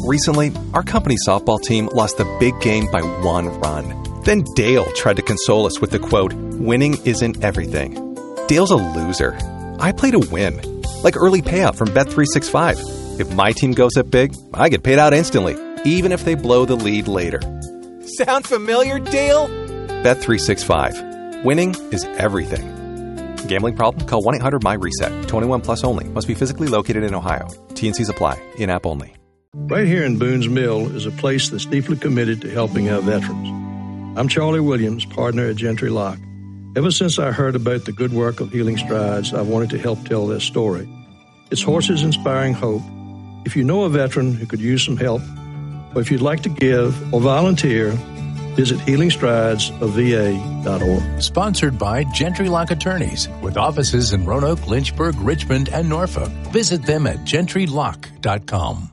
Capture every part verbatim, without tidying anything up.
Recently, our company softball team lost the big game by one run. Then Dale tried to console us with the quote, "Winning isn't everything." Dale's a loser. I play to win. Like early payout from Bet three sixty-five. If my team goes up big, I get paid out instantly, even if they blow the lead later. Sound familiar, Dale? Bet three sixty-five. Winning is everything. Gambling problem? Call one eight hundred M Y RESET. twenty-one plus only. Must be physically located in Ohio. T and Cs apply. In-app only. Right here in Boone's Mill is a place that's deeply committed to helping our veterans. I'm Charlie Williams, partner at Gentry Lock. Ever since I heard about the good work of Healing Strides, I wanted to help tell their story. It's horses inspiring hope. If you know a veteran who could use some help, or if you'd like to give or volunteer, visit healing strides of v a dot org. Sponsored by Gentry Lock Attorneys, with offices in Roanoke, Lynchburg, Richmond, and Norfolk. Visit them at gentry lock dot com.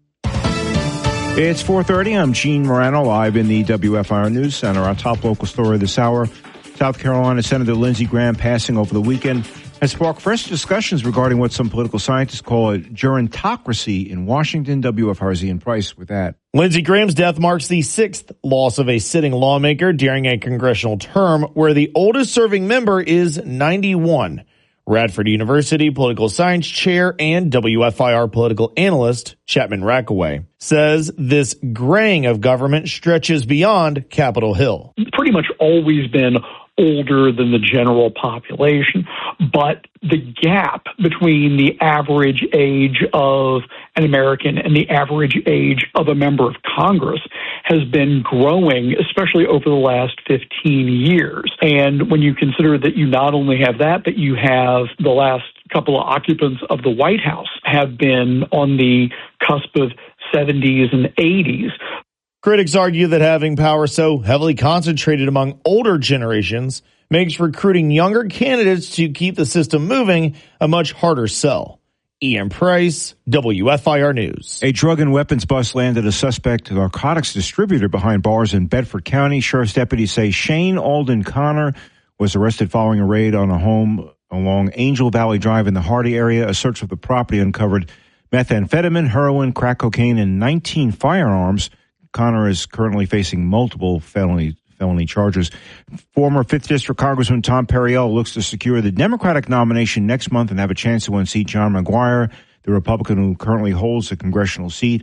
It's four thirty. I'm Gene Morano, live in the W F I R News Center. Our top local story this hour, South Carolina Senator Lindsey Graham passing over the weekend has sparked fresh discussions regarding what some political scientists call a gerontocracy in Washington. W F I R's Ian Price with that. Lindsey Graham's death marks the sixth loss of a sitting lawmaker during a congressional term where the oldest serving member is ninety-one. Radford University political science chair and W F I R political analyst Chapman Rackaway says this graying of government stretches beyond Capitol Hill. Pretty much always been older than the general population, but the gap between the average age of an American and the average age of a member of Congress has been growing, especially over the last fifteen years. And when you consider that you not only have that, but you have the last couple of occupants of the White House have been on the cusp of seventies and eighties. Critics argue that having power so heavily concentrated among older generations makes recruiting younger candidates to keep the system moving a much harder sell. Ian Price, W F I R News. A drug and weapons bust landed a suspect narcotics distributor behind bars in Bedford County. Sheriff's deputies say Shane Alden Connor was arrested following a raid on a home along Angel Valley Drive in the Hardy area. A search of the property uncovered methamphetamine, heroin, crack cocaine, and nineteen firearms. Connor is currently facing multiple felony felony charges. Former fifth District Congressman Tom Perriello looks to secure the Democratic nomination next month and have a chance to unseat John McGuire, the Republican who currently holds the congressional seat.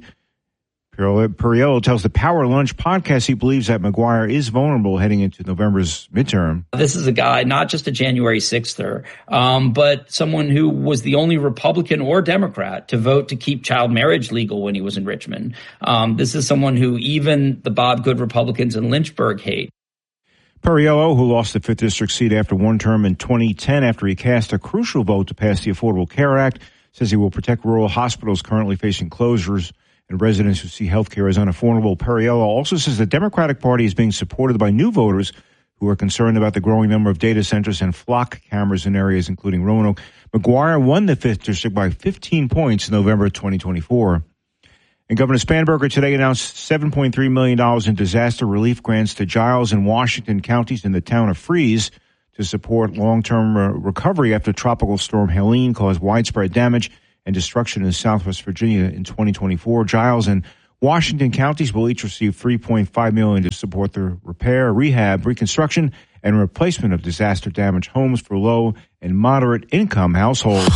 Perriello tells the Power Lunch podcast he believes that McGuire is vulnerable heading into November's midterm. This is a guy, not just a January sixther, um, but someone who was the only Republican or Democrat to vote to keep child marriage legal when he was in Richmond. Um, this is someone who even the Bob Good Republicans in Lynchburg hate. Perriello, who lost the fifth District seat after one term in twenty ten after he cast a crucial vote to pass the Affordable Care Act, says he will protect rural hospitals currently facing closures and residents who see health care as unaffordable. Perriello also says the Democratic Party is being supported by new voters who are concerned about the growing number of data centers and flock cameras in areas including Roanoke. McGuire won the fifth District by fifteen points in November twenty twenty-four. And Governor Spanberger today announced seven point three million dollars in disaster relief grants to Giles and Washington counties in the town of Freeze to support long-term uh, recovery after Tropical Storm Helene caused widespread damage and destruction in Southwest Virginia in twenty twenty-four. Giles and Washington counties will each receive three point five million dollars to support the repair, rehab, reconstruction, and replacement of disaster-damaged homes for low and moderate-income households.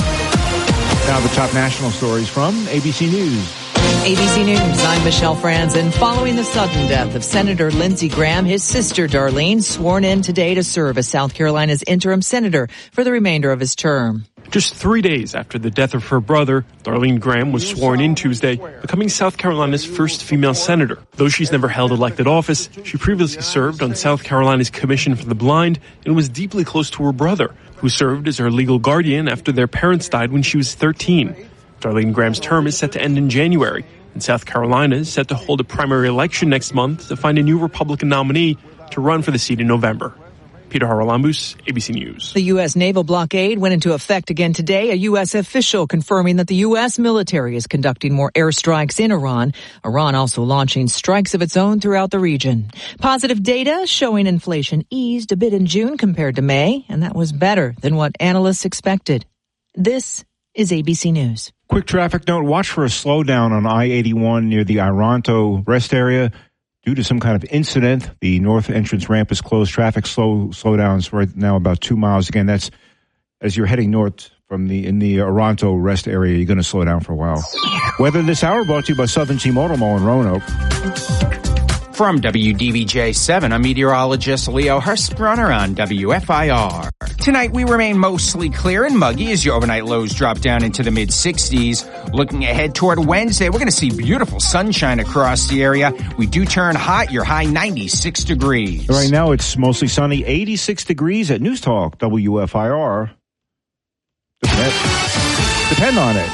Now the top national stories from A B C News. A B C News, I'm Michelle Franzen. Following the sudden death of Senator Lindsey Graham, his sister Darlene sworn in today to serve as South Carolina's interim senator for the remainder of his term. Just three days after the death of her brother, Darlene Graham was sworn in Tuesday, becoming South Carolina's first female senator. Though she's never held elected office, she previously served on South Carolina's Commission for the Blind and was deeply close to her brother, who served as her legal guardian after their parents died when she was thirteen. Darlene Graham's term is set to end in January, and South Carolina is set to hold a primary election next month to find a new Republican nominee to run for the seat in November. Peter Haralambous, A B C News. The U S naval blockade went into effect again today. A U S official confirming that the U S military is conducting more airstrikes in Iran. Iran also launching strikes of its own throughout the region. Positive data showing inflation eased a bit in June compared to May, and that was better than what analysts expected. This is A B C News. Quick traffic note, watch for a slowdown on I eighty-one near the Ironto rest area. Due to some kind of incident, the north entrance ramp is closed. Traffic slow slowdowns right now about two miles. Again, that's as you're heading north from the in the Ironto rest area. You're going to slow down for a while. Weather this hour brought to you by Southern T-Mobile Mall in Roanoke. From W D V J seven, I'm meteorologist Leo Hurst-Brunner on W F I R. Tonight we remain mostly clear and muggy as your overnight lows drop down into the mid sixties. Looking ahead toward Wednesday, we're going to see beautiful sunshine across the area. We do turn hot, your high ninety-six degrees. Right now it's mostly sunny, eighty-six degrees at News Talk W F I R. Depend, depend on it.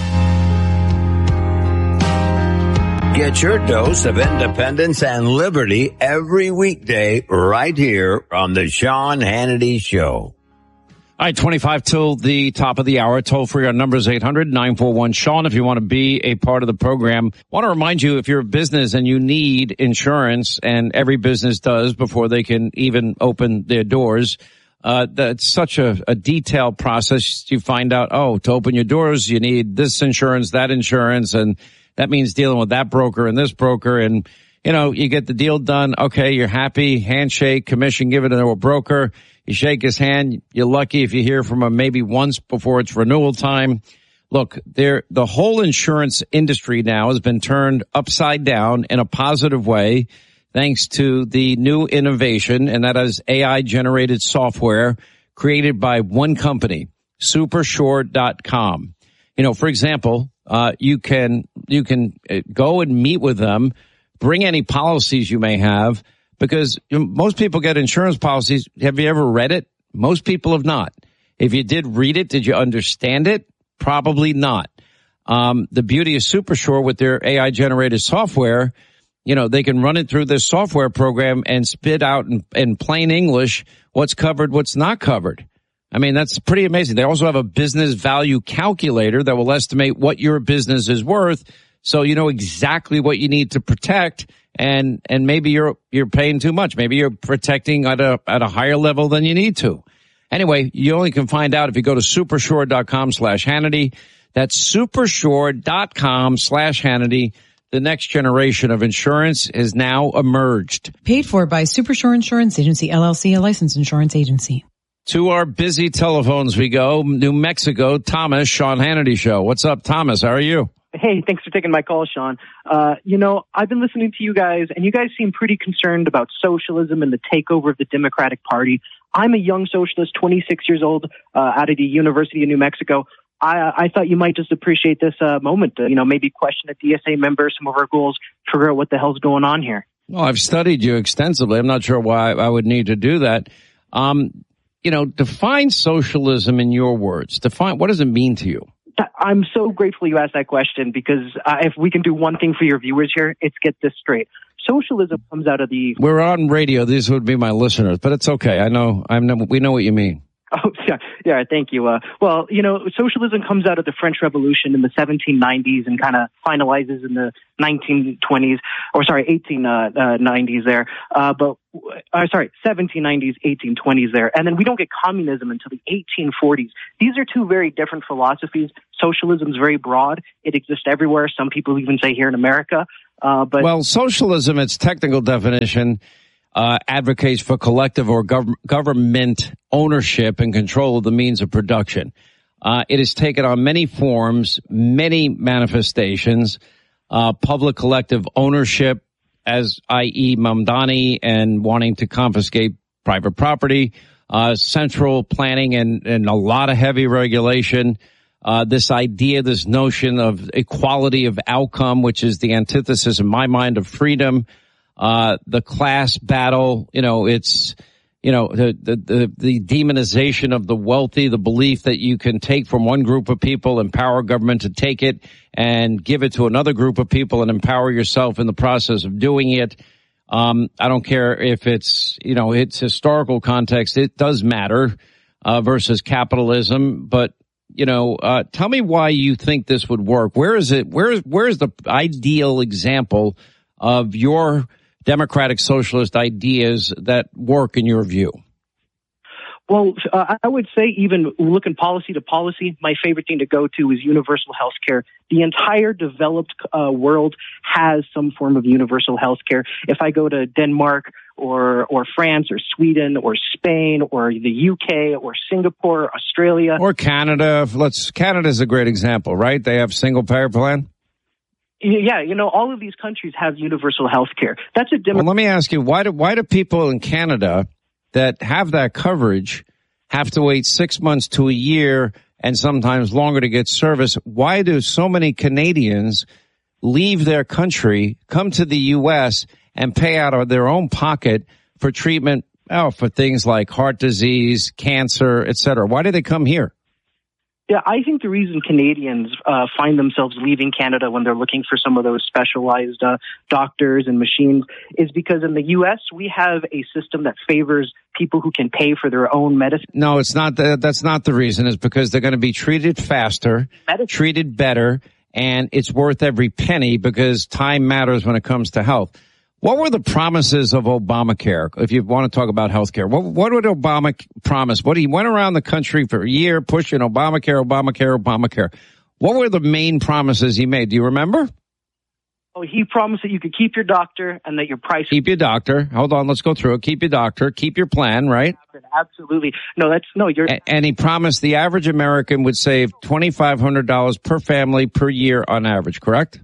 Get your dose of independence and liberty every weekday right here on the Sean Hannity Show. All right, twenty-five till the top of the hour. Toll free, our number is eight hundred nine four one Sean if you want to be a part of the program. I want to remind you, if you're a business and you need insurance, and every business does before they can even open their doors, uh, that's such a, a detailed process. You find out, oh, to open your doors, you need this insurance, that insurance, and that means dealing with that broker and this broker, and, you know, you get the deal done. Okay, you're happy, handshake, commission given to a broker. You shake his hand. You're lucky if you hear from him maybe once before it's renewal time. Look, there, the whole insurance industry now has been turned upside down in a positive way thanks to the new innovation, and that is A I-generated software created by one company, Supersure dot com. You know, for example, uh, you can, you can go and meet with them, bring any policies you may have, because most people get insurance policies. Have you ever read it? Most people have not. If you did read it, did you understand it? Probably not. Um, the beauty of Supersure with their A I-generated software, you know, they can run it through this software program and spit out in, in plain English what's covered, what's not covered. I mean, that's pretty amazing. They also have a business value calculator that will estimate what your business is worth, so you know exactly what you need to protect, and and maybe you're you're paying too much. Maybe you're protecting at a at a higher level than you need to. Anyway, you only can find out if you go to supersure dot com slash Hannity. That's supersure dot com slash Hannity. The next generation of insurance has now emerged. Paid for by Supersure Insurance Agency, L L C, a licensed insurance agency. To our busy telephones we go. New Mexico, Thomas, Sean Hannity Show. What's up, Thomas? How are you? Hey, thanks for taking my call, Sean. Uh, you know, I've been listening to you guys, and you guys seem pretty concerned about socialism and the takeover of the Democratic Party. I'm a young socialist, twenty-six years old, uh, out of the University of New Mexico. I, I thought you might just appreciate this uh, moment to, you know, maybe question a D S A member, some of our goals, figure out what the hell's going on here. Well, I've studied you extensively. I'm not sure why I would need to do that. Um, you know, define socialism in your words. Define, what does it mean to you? I'm so grateful you asked that question, because uh, if we can do one thing for your viewers here, it's get this straight. Socialism comes out of the... We're on radio. These would be my listeners, but it's okay. I know, I know, we know what you mean. Oh, yeah, yeah, thank you. Uh, well, you know, socialism comes out of the French Revolution in the seventeen nineties and kind of finalizes in the nineteen twenties, or sorry, eighteen nineties there. Uh, but, uh, sorry, seventeen nineties, eighteen twenties there. And then we don't get communism until the eighteen forties. These are two very different philosophies. Socialism is very broad. It exists everywhere. Some people even say here in America. Uh, but Well, socialism, its technical definition, Uh, advocates for collective or gov- government ownership and control of the means of production. Uh, it has taken on many forms, many manifestations, uh, public collective ownership, as that is. Mamdani and wanting to confiscate private property, uh, central planning and, and a lot of heavy regulation. Uh, this idea, this notion of equality of outcome, which is the antithesis in my mind of freedom. Uh, the class battle, you know, it's, you know, the, the, the, the demonization of the wealthy, the belief that you can take from one group of people, empower government to take it and give it to another group of people and empower yourself in the process of doing it. Um, I don't care if it's, you know, it's historical context. It does matter, uh, versus capitalism. But, you know, uh, tell me why you think this would work. Where is it? Where is, where is the ideal example of your democratic socialist ideas that work in your view? Well, uh, I would say even looking policy to policy, my favorite thing to go to is universal health care. The entire developed uh, world has some form of universal health care. If I go to Denmark or or France or Sweden or Spain or the U K or Singapore, Australia. Or Canada. Let's Canada's a great example, right? They have single payer plan. Yeah, you know, all of these countries have universal health care. That's a Demo- well, let me ask you, why do why do people in Canada that have that coverage have to wait six months to a year and sometimes longer to get service? Why do so many Canadians leave their country, come to the U S, and pay out of their own pocket for treatment, oh, for things like heart disease, cancer, et cetera? Why do they come here? Yeah, I think the reason Canadians uh, find themselves leaving Canada when they're looking for some of those specialized uh, doctors and machines is because in the U S, we have a system that favors people who can pay for their own medicine. No, it's not. The, that's not the reason. It's because they're going to be treated faster, medicine. treated better, and it's worth every penny because time matters when it comes to health. What were the promises of Obamacare? If you want to talk about health care, what, what would Obama promise? What he went around the country for a year pushing Obamacare, Obamacare, Obamacare. What were the main promises he made? Do you remember? Oh, he promised that you could keep your doctor and that your price. Keep your doctor. Hold on, let's go through it. Keep your doctor. Keep your plan, right? Absolutely. No, that's no. You're. And, and he promised the average American would save twenty-five hundred dollars per family per year on average. Correct?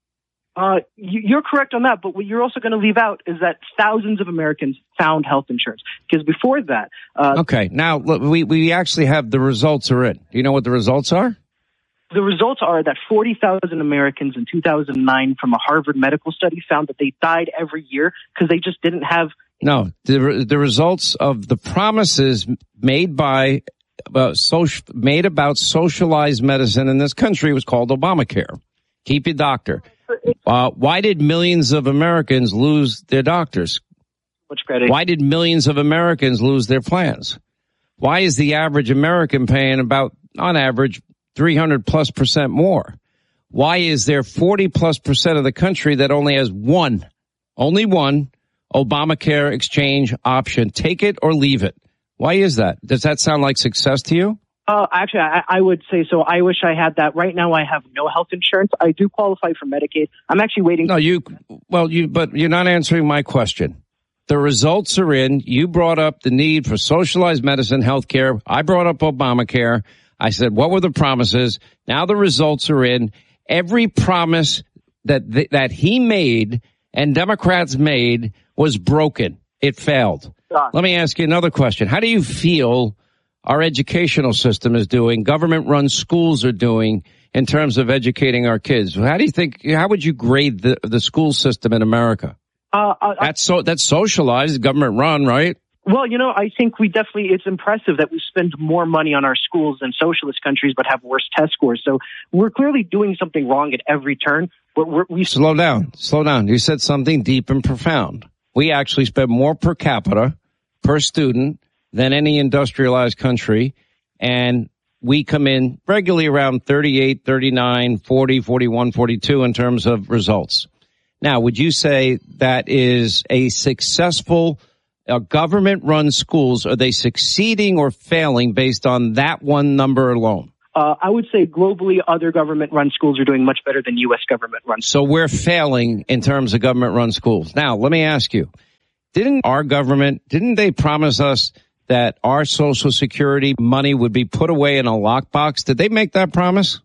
Uh, you're correct on that, but what you're also going to leave out is that thousands of Americans found health insurance. Because before that... Uh, okay, now look, we, we actually have the results are in. Do you know what the results are? The results are that forty thousand Americans in two thousand nine from a Harvard medical study found that they died every year because they just didn't have... No, the the results of the promises made by... Uh, social, made about socialized medicine in this country was called Obamacare. Keep your doctor. Uh, why did millions of Americans lose their doctors? Much credit. Why did millions of Americans lose their plans? Why is the average American paying about, on average, three hundred plus percent more? Why is there forty plus percent of the country that only has one, only one Obamacare exchange option? Take it or leave it. Why is that? Does that sound like success to you? Uh, actually, I, I would say so. I wish I had that. Right now, I have no health insurance. I do qualify for Medicaid. I'm actually waiting. No, you, well, you, but you're not answering my question. The results are in. You brought up the need for socialized medicine, health care. I brought up Obamacare. I said, what were the promises? Now the results are in. Every promise that, th- that he made and Democrats made was broken. It failed. God. Let me ask you another question. How do you feel our educational system is doing, government-run schools are doing in terms of educating our kids? How do you think, how would you grade the, the school system in America? Uh, uh, that's so, that's socialized, government-run, right? Well, you know, I think we definitely, it's impressive that we spend more money on our schools than socialist countries but have worse test scores. So we're clearly doing something wrong at every turn. But we're, we Slow down, slow down. You said something deep and profound. We actually spend more per capita, per student, than any industrialized country, and we come in regularly around thirty-eight, thirty-nine, forty, forty-one, forty-two in terms of results. Now, would you say that is a successful uh, government-run schools? Are they succeeding or failing based on that one number alone? Uh, I would say globally, other government-run schools are doing much better than U S government-run schools. So we're failing in terms of government-run schools. Now, let me ask you, didn't our government, didn't they promise us that our Social Security money would be put away in a lockbox? Did they make that promise?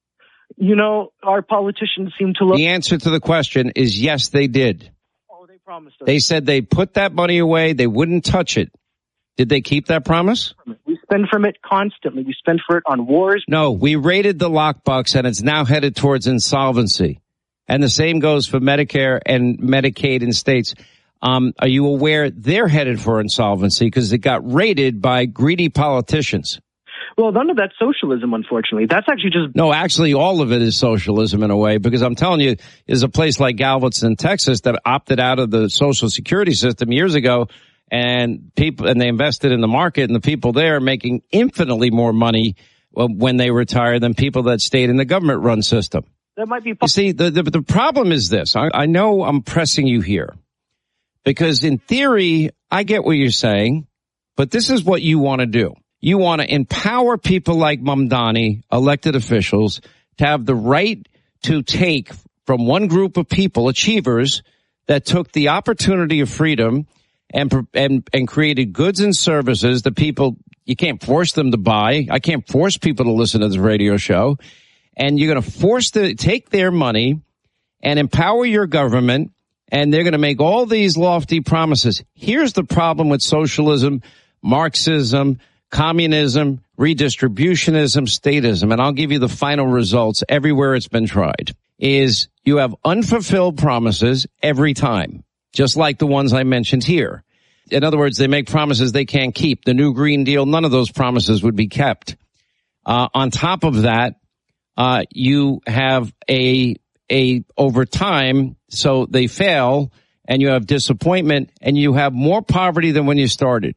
You know, our politicians seem to look... The answer to the question is yes, they did. Oh, they promised us. They said they'd put that money away. They wouldn't touch it. Did they keep that promise? We spend from it constantly. We spend for it on wars. No, we raided the lockbox, and it's now headed towards insolvency. And the same goes for Medicare and Medicaid in states. Um, are you aware they're headed for insolvency because it got raided by greedy politicians? Well, none of that's socialism, unfortunately. That's actually just... No, actually, all of it is socialism in a way, because I'm telling you, there's a place like Galveston, Texas, that opted out of the Social Security system years ago, and people, and they invested in the market, and the people there are making infinitely more money when they retire than people that stayed in the government-run system. That might be... You see, the, the, the problem is this. I, I know I'm pressing you here, because in theory, I get what you're saying, But this is what you want to do. You want to empower people like Mamdani, elected officials, to have the right to take from one group of people, achievers, that took the opportunity of freedom and and and created goods and services that people, you can't force them to buy. I can't force people to listen to this radio show. And you're going to force to take their money and empower your government, and they're going to make all these lofty promises. Here's the problem with socialism, Marxism, communism, redistributionism, statism, and I'll give you the final results everywhere it's been tried, is you have unfulfilled promises every time, just like the ones I mentioned here. In other words, they make promises they can't keep. The New Green Deal, none of those promises would be kept. Uh, on top of that, uh, you have a, a, over time, so they fail, and you have disappointment, and you have more poverty than when you started.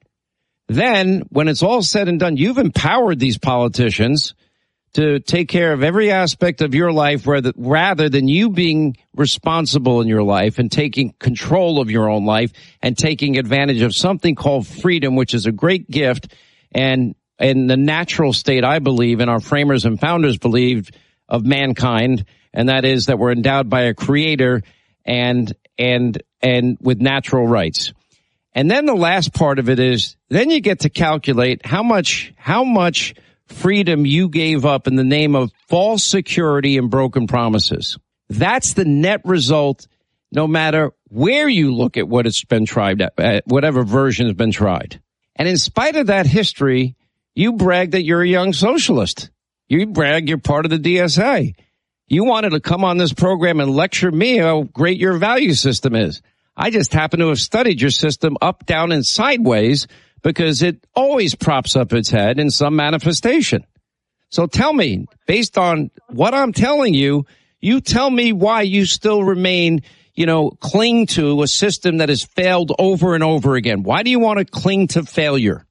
Then, when it's all said and done, you've empowered these politicians to take care of every aspect of your life rather, rather than you being responsible in your life and taking control of your own life and taking advantage of something called freedom, which is a great gift and and the natural state, I believe, and our framers and founders believed, of mankind, and that is that we're endowed by a creator and and and with natural rights. And then the last part of it is, then you get to calculate how much, how much freedom you gave up in the name of false security and broken promises. That's the net result, no matter where you look at what it's been tried at, whatever version has been tried. And in spite of that history, you brag that you're a young socialist. You brag you're part of the D S A. You wanted to come on this program and lecture me how great your value system is. I just happen to have studied your system up, down, and sideways because it always props up its head in some manifestation. So tell me, based on what I'm telling you, you tell me why you still remain, you know, cling to a system that has failed over and over again. Why do you want to cling to failure?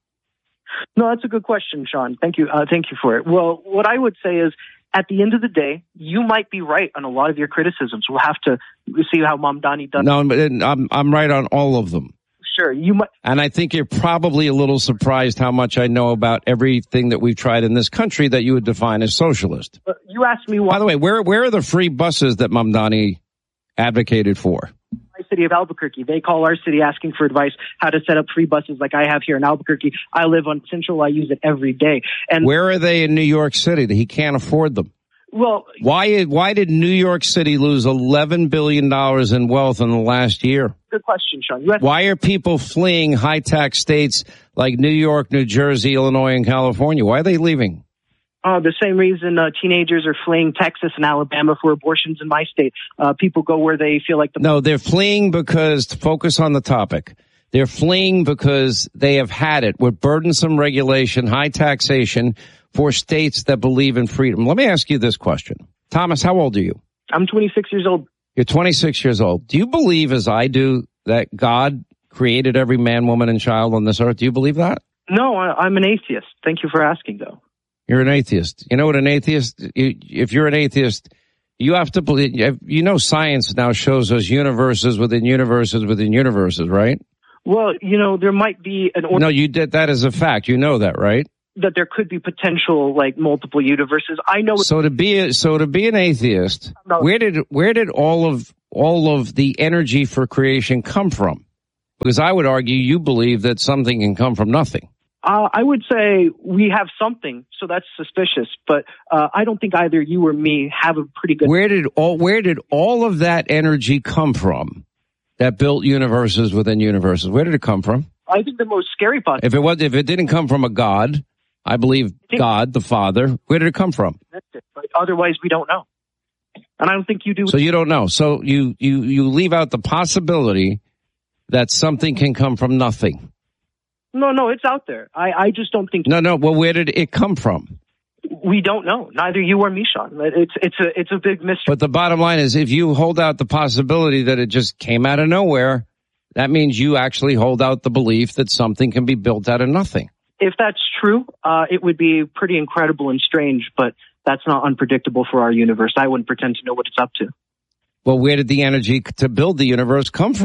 No, that's a good question, Sean. Thank you. Uh, thank you for it. Well, what I would say is, at the end of the day, you might be right on a lot of your criticisms. We'll have to see how Mamdani does. No, I'm I'm right on all of them. Sure, you might. And I think you're probably a little surprised how much I know about everything that we've tried in this country that you would define as socialist. Uh, you asked me why. By the way, where where are the free buses that Mamdani advocated for? My city of Albuquerque. They call our city asking for advice how to set up free buses like I have here in Albuquerque. I live on Central. I use it every day. And where are they in New York City that he can't afford them? Well, why why did New York City lose eleven billion dollars in wealth in the last year? Good question, Sean. You why are people fleeing high-tax states like New York, New Jersey, Illinois, and California? Why are they leaving? Uh, the same reason uh, teenagers are fleeing Texas and Alabama for abortions in my state. Uh, people go where they feel like the... No, they're fleeing because, to focus on the topic, they're fleeing because they have had it with burdensome regulation, high taxation for states that believe in freedom. Let me ask you this question. Thomas, how old are you? I'm twenty-six years old. You're twenty-six years old. Do you believe, as I do, that God created every man, woman, and child on this earth? Do you believe that? No, I, I'm an atheist. Thank you for asking, though. You're an atheist. You know what an atheist, if you're an atheist, you have to believe, you know, science now shows us universes within universes within universes, right? Well, you know, there might be an... No, you did that as a fact. You know that, right? That there could be potential, like, multiple universes. I know... So to be a, so to be an atheist, no. where did where did all of all of the energy for creation come from? Because I would argue you believe that something can come from nothing. Uh, I would say we have something, so that's suspicious. But uh, I don't think either you or me have a pretty good... Where did all Where did all of that energy come from that built universes within universes? Where did it come from? I think the most scary part... If it was, if it didn't come from a God, I believe God, the Father, where did it come from? That's it. But otherwise, we don't know. And I don't think you do. So you don't know. So you, you, you leave out the possibility that something can come from nothing. No, no, it's out there. I, I just don't think... No, no, well, where did it come from? We don't know. Neither you or me, Sean. It's, it's, a, it's a big mystery. But the bottom line is, if you hold out the possibility that it just came out of nowhere, that means you actually hold out the belief that something can be built out of nothing. If that's true, uh, it would be pretty incredible and strange, but that's not unpredictable for our universe. I wouldn't pretend to know what it's up to. Well, where did the energy to build the universe come from?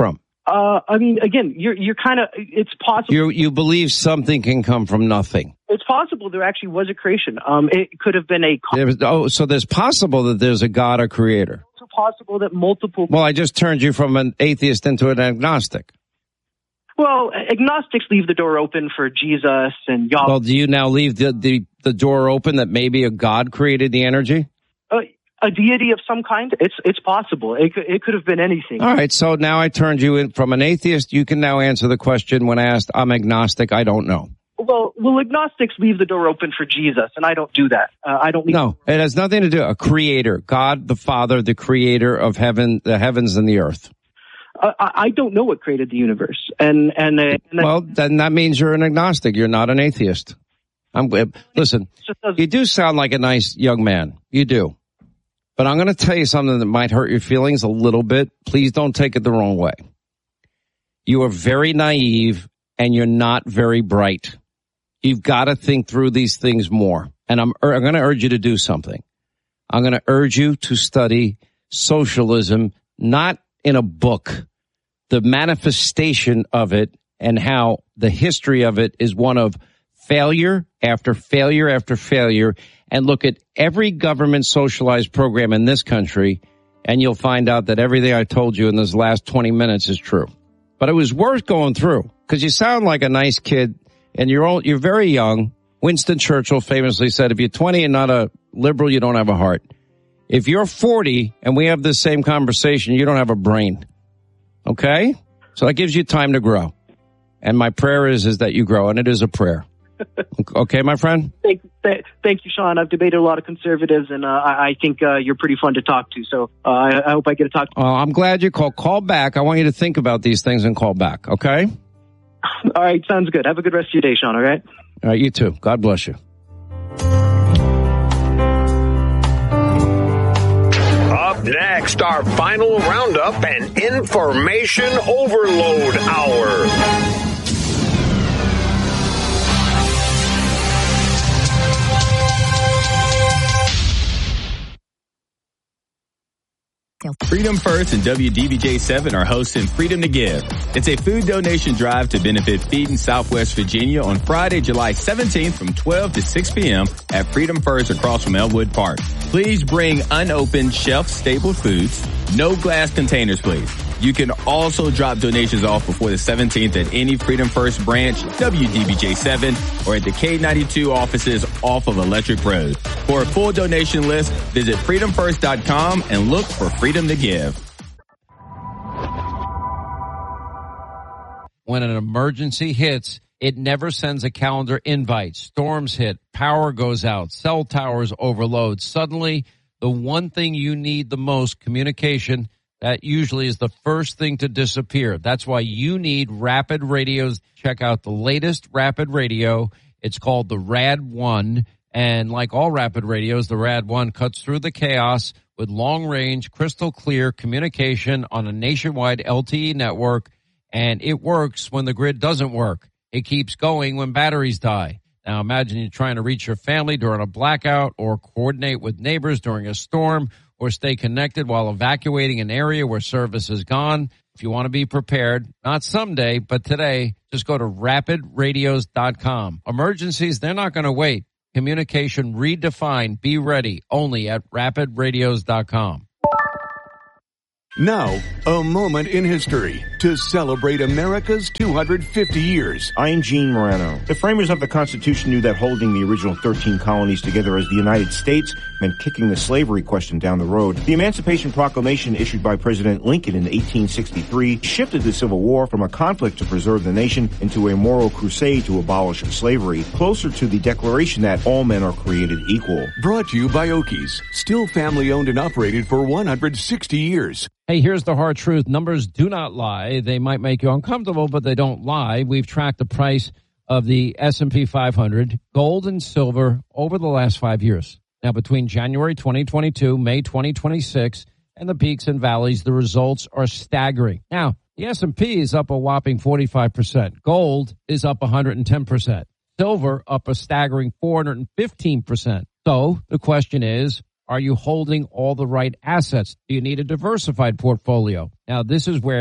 Uh, I mean, again, you're you're kind of. It's possible. You you believe something can come from nothing. It's possible there actually was a creation. Um, it could have been a. There was, oh, so there's possible that there's a God or creator. It's possible that multiple. Well, I just turned you from an atheist into an agnostic. Well, agnostics leave the door open for Jesus and Yahweh. Well, do you now leave the the, the door open that maybe a God created the energy? Uh, a deity of some kind? It's it's possible. It could, it could have been anything. All right, so now I turned you in from an atheist. You can now answer the question when asked, I'm agnostic, I don't know. Well, well, agnostics leave the door open for Jesus, and I don't do that. Uh, I don't. Leave no, it has nothing to do. A creator, God the Father, the creator of heaven, the heavens and the earth. Uh, I don't know what created the universe, and and, uh, and well, then that means you're an agnostic. You're not an atheist. I'm listen. You do sound like a nice young man. You do. But I'm going to tell you something that might hurt your feelings a little bit. Please don't take it the wrong way. You are very naive and you're not very bright. You've got to think through these things more. And I'm, I'm going to urge you to do something. I'm going to urge you to study socialism, not in a book, the manifestation of it and how the history of it is one of failure after failure after failure. And look at every government socialized program in this country, and you'll find out that everything I told you in this last twenty minutes is true. But it was worth going through because you sound like a nice kid, and you're all, you're very young. Winston Churchill famously said, if you're twenty and not a liberal, you don't have a heart. If you're forty and we have this same conversation, you don't have a brain. Okay? So that gives you time to grow. And my prayer is, is that you grow, and it is a prayer. Okay, my friend? Thank, th- thank you, Sean. I've debated a lot of conservatives, and uh, I, I think uh, you're pretty fun to talk to. So uh, I, I hope I get to talk to you. Uh, I'm glad you called. Call back. I want you to think about these things and call back, okay? All right, sounds good. Have a good rest of your day, Sean, all right? All right, you too. God bless you. Up next, our final roundup and information overload hour. Freedom First and W D B J seven are hosting Freedom to Give. It's a food donation drive to benefit Feeding Southwest Virginia on Friday, July seventeenth from twelve to six p.m. at Freedom First across from Elwood Park. Please bring unopened shelf-stable foods. No glass containers, please. You can also drop donations off before the seventeenth at any Freedom First branch, W D B J seven, or at the K ninety-two offices off of Electric Road. For a full donation list, visit freedom first dot com and look for Freedom to Give. When an emergency hits, it never sends a calendar invite. Storms hit, power goes out, cell towers overload. Suddenly, the one thing you need the most, communication, that usually is the first thing to disappear. That's why you need Rapid Radios. Check out the latest Rapid Radio. It's called the Rad one. And like all Rapid Radios, the Rad one cuts through the chaos with long-range, crystal-clear communication on a nationwide L T E network. And it works when the grid doesn't work. It keeps going when batteries die. Now imagine you're trying to reach your family during a blackout or coordinate with neighbors during a storm or stay connected while evacuating an area where service is gone. If you want to be prepared, not someday, but today, just go to rapid radios dot com. Emergencies, they're not going to wait. Communication redefined. Be ready only at rapid radios dot com. Now, a moment in history to celebrate America's two hundred fifty years. I'm Gene Morano. The framers of the Constitution knew that holding the original thirteen colonies together as the United States meant kicking the slavery question down the road. The Emancipation Proclamation issued by President Lincoln in eighteen sixty-three shifted the Civil War from a conflict to preserve the nation into a moral crusade to abolish slavery, closer to the declaration that all men are created equal. Brought to you by Okies, still family owned and operated for one hundred sixty years. Hey, here's the hard truth. Numbers do not lie. They might make you uncomfortable, but they don't lie. We've tracked the price of the S and P five hundred, gold and silver, over the last five years. Now, between January twenty twenty-two, May twenty twenty-six, and the peaks and valleys, the results are staggering. Now, the S and P is up a whopping forty-five percent. Gold is up one hundred ten percent. Silver up a staggering four hundred fifteen percent. So the question is, are you holding all the right assets? Do you need a diversified portfolio? Now, this is where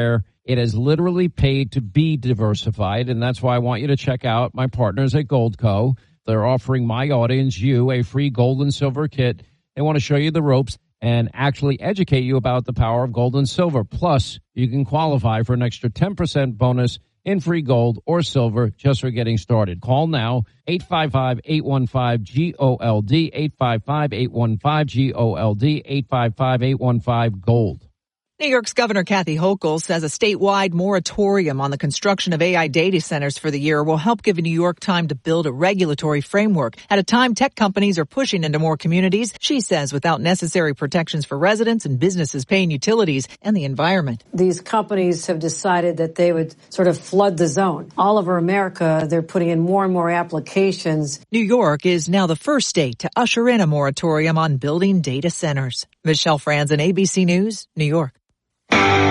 It has literally paid to be diversified, and that's why I want you to check out my partners at Goldco. They're offering my audience, you, a free gold and silver kit. They want to show you the ropes and actually educate you about the power of gold and silver. Plus, you can qualify for an extra ten percent bonus in free gold or silver just for getting started. Call now, eight five five, eight one five, G O L D, eight five five, eight one five, G O L D, eight five five, eight one five, GOLD. New York's Governor Kathy Hochul says a statewide moratorium on the construction of A I data centers for the year will help give New York time to build a regulatory framework. At a time tech companies are pushing into more communities, she says, without necessary protections for residents and businesses paying utilities and the environment. These companies have decided that they would sort of flood the zone. All over America, they're putting in more and more applications. New York is now the first state to usher in a moratorium on building data centers. Michelle Franzen, A B C News, New York.